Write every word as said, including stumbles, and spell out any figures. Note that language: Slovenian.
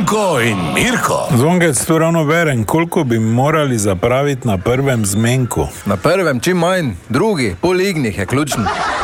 Branko in Mirko. Zvonec, to ravno verem, koliko bi morali zapraviti na prvem zmenku? Na prvem čim manj, drugi, pol ignih je ključen.